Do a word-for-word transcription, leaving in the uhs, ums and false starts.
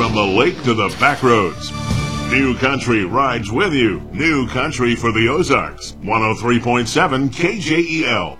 From the lake to the back roads, New Country rides with you. New Country for the Ozarks. one oh three point seven K J E L.